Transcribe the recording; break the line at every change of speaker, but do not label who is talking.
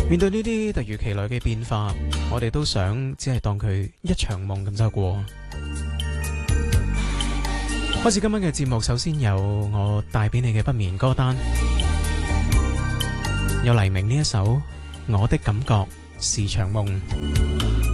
面對呢啲突如其來嘅變化，我哋都想只係當佢一場夢咁就過。開始今晚嘅節目，首先有我帶俾你嘅不眠歌單，有黎明呢一首《我的感覺是場夢》。